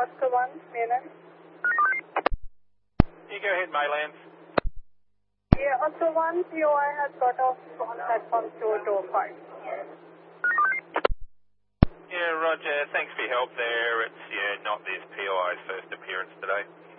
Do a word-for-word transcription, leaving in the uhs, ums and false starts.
Oscar one, mainland. You go ahead, Maylands. Yeah, Oscar one, P O I has got off on platform two oh five. Yeah, Roger. Thanks for your help there. It's yeah, not this P O I's first appearance today.